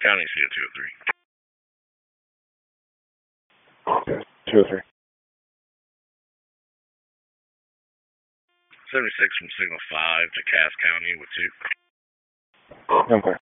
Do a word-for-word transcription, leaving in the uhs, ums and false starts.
County, C O two oh three. two oh three. seventy-six from Signal five to Cass County with two. Okay.